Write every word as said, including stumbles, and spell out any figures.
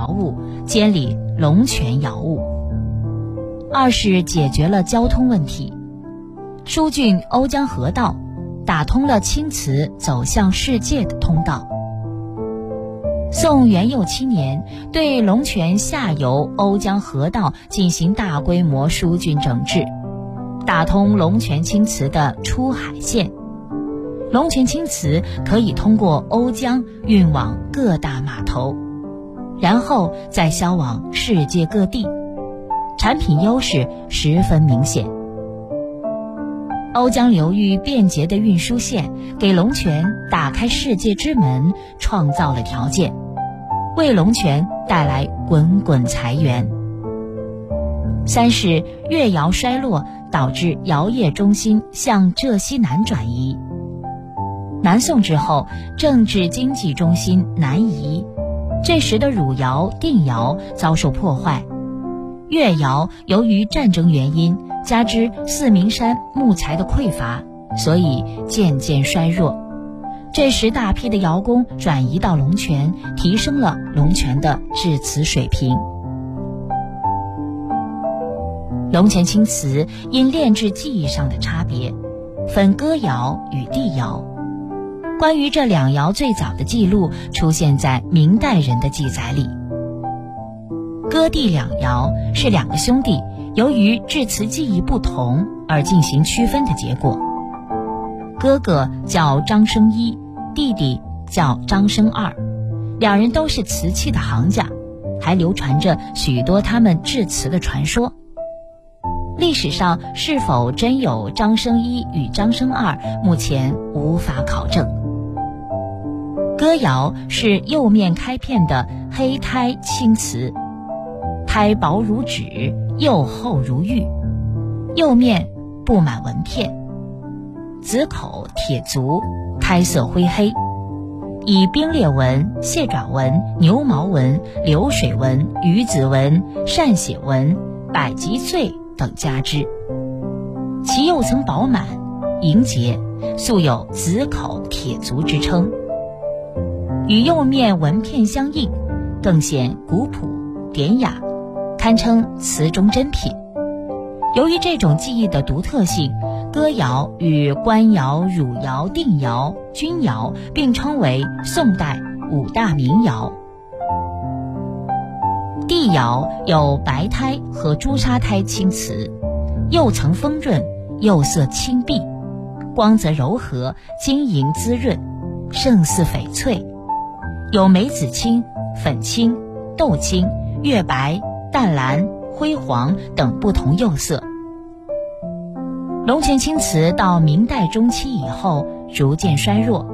劳务，监理龙泉窑务。二是解决了交通问题，疏浚瓯江河道，打通了青瓷走向世界的通道。宋元佑七年，对龙泉下游瓯江河道进行大规模疏浚整治，打通龙泉青瓷的出海线。龙泉青瓷可以通过瓯江运往各大码头，然后再销往世界各地，产品优势十分明显。瓯江流域便捷的运输线给龙泉打开世界之门，创造了条件，为龙泉带来滚滚财源。三是越窑衰落，导致窑业中心向浙西南转移。南宋之后，政治经济中心南移，这时的汝窑、定窑遭受破坏。越窑由于战争原因，加之四明山木材的匮乏，所以渐渐衰弱。这时大批的窑工转移到龙泉，提升了龙泉的制瓷水平。龙泉青瓷因炼制技艺上的差别，分哥窑与地窑。关于这两窑最早的记录出现在明代人的记载里。哥地两窑是两个兄弟由于制瓷技艺不同而进行区分的结果。哥哥叫张生一，弟弟叫张生二，两人都是瓷器的行家，还流传着许多他们制瓷的传说。历史上是否真有张生一与张生二，目前无法考证。哥窑是釉面开片的黑胎青瓷，胎薄如纸，釉厚如玉，釉面布满纹片，紫口铁足，胎色灰黑，以冰裂纹、蟹爪纹、牛毛纹、流水纹、鱼子纹、歃血纹、百吉穗等加之。其釉层饱满莹洁，素有紫口铁足之称，与釉面纹片相应，更显古朴典雅，堪称瓷中珍品。由于这种技艺的独特性，哥窑与官窑、汝窑、定窑、钧窑并称为宋代五大名窑。地窑有白胎和朱砂胎青瓷，釉层丰润，釉色青碧，光泽柔和，晶莹滋润，胜似翡翠，有梅子青、粉青、豆青、月白、淡蓝、灰黄等不同釉色。龙泉青瓷到明代中期以后逐渐衰弱，